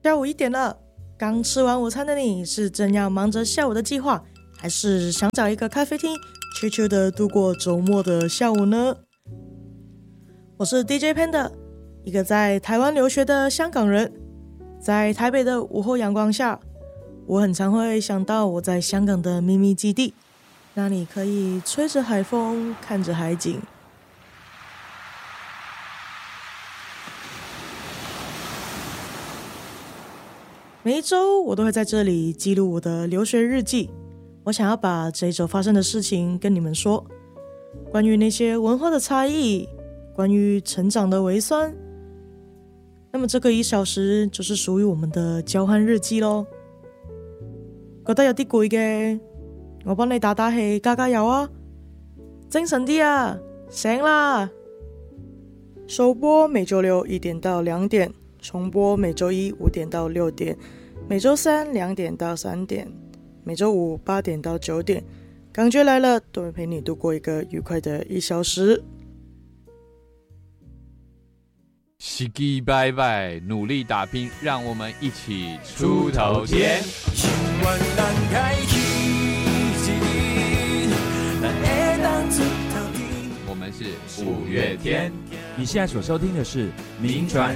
下午1点了，刚吃完午餐的你是正要忙着下午的计划，还是想找一个咖啡厅chill的度过周末的下午呢？我是 DJ Panda， 一个在台湾留学的香港人。在台北的午后阳光下，我很常会想到我在香港的秘密基地，那里可以吹着海风，看着海景。每一周我都会在这里记录我的留学日记，我想要把这一周发生的事情跟你们说，关于那些文化的差异，关于成长的微酸。那么这个1小时就是属于我们的交换日记咯。覺得有啲攰嘅，我幫你打打氣，加加油啊！精神啲啊，醒啦！首播每周6 1點到2點，重播每周1 5點到6點，每周3 2點到3點，每周5 8點到9點。感覺來了，都會陪你度過一個愉快的1小時。 洗洗白白，努力打拼，让我们一起出头天。我们是5月天。 你现在所收听的是名传